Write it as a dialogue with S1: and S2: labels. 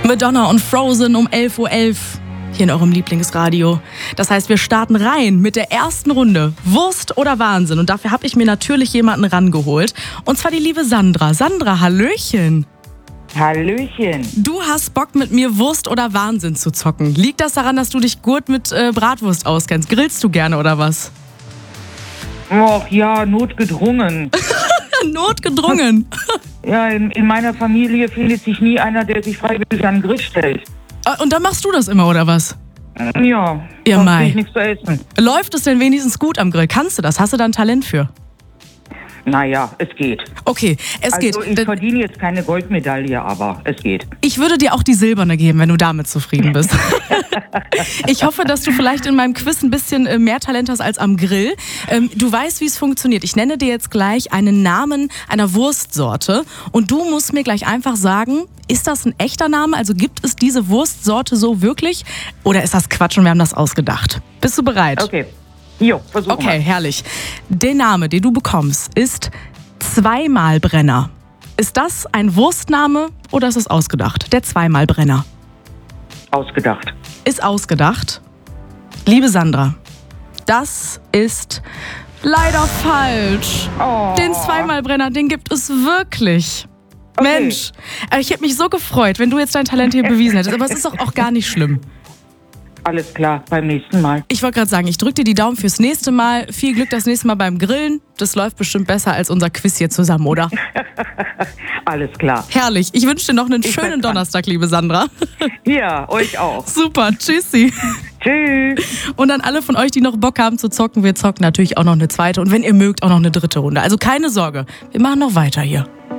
S1: Madonna und Frozen um 11:11 Uhr hier in eurem Lieblingsradio. Das heißt, wir starten rein mit der ersten Runde. Wurst oder Wahnsinn? Und dafür habe ich mir natürlich jemanden rangeholt. Und zwar die liebe Sandra. Sandra, hallöchen.
S2: Hallöchen.
S1: Du hast Bock, mit mir Wurst oder Wahnsinn zu zocken. Liegt das daran, dass du dich gut mit Bratwurst auskennst? Grillst du gerne oder was?
S2: Och ja, notgedrungen.
S1: Notgedrungen.
S2: Ja, in meiner Familie findet sich nie einer, der sich freiwillig an den Grill stellt.
S1: Und dann machst du das immer, oder was?
S2: Ja,
S1: Ja,
S2: sonst
S1: Mai.
S2: krieg ich nichts zu essen.
S1: Läuft es denn wenigstens gut am Grill? Kannst du das? Hast du da ein Talent für?
S2: Naja, es geht.
S1: Okay, es geht.
S2: Also ich verdiene jetzt keine Goldmedaille, aber es geht.
S1: Ich würde dir auch die silberne geben, wenn du damit zufrieden bist. Ich hoffe, dass du vielleicht in meinem Quiz ein bisschen mehr Talent hast als am Grill. Du weißt, wie es funktioniert. Ich nenne dir jetzt gleich einen Namen einer Wurstsorte und du musst mir gleich einfach sagen, ist das ein echter Name? Also gibt es diese Wurstsorte so wirklich? Oder ist das Quatsch und wir haben das ausgedacht? Bist du bereit?
S2: Okay. Jo, versuch mal.
S1: Okay, herrlich. Der Name, den du bekommst, ist Zweimalbrenner. Ist das ein Wurstname oder ist es ausgedacht? Der Zweimalbrenner.
S2: Ausgedacht.
S1: Ist ausgedacht. Liebe Sandra, das ist leider falsch.
S2: Oh.
S1: Den Zweimalbrenner, den gibt es wirklich.
S2: Okay.
S1: Mensch, ich hätte mich so gefreut, wenn du jetzt dein Talent hier bewiesen hättest. Aber es ist doch auch gar nicht schlimm.
S2: Alles klar, beim nächsten Mal.
S1: Ich wollte gerade sagen, ich drücke dir die Daumen fürs nächste Mal. Viel Glück das nächste Mal beim Grillen. Das läuft bestimmt besser als unser Quiz hier zusammen, oder?
S2: Alles klar.
S1: Herrlich. Ich wünsche dir noch einen
S2: Ich
S1: schönen
S2: bin dran.
S1: Donnerstag, liebe Sandra.
S2: Ja, euch auch.
S1: Super, tschüssi.
S2: Tschüss.
S1: Und an alle von euch, die noch Bock haben zu zocken, wir zocken natürlich auch noch eine zweite und wenn ihr mögt, auch noch eine dritte Runde. Also keine Sorge, wir machen noch weiter hier.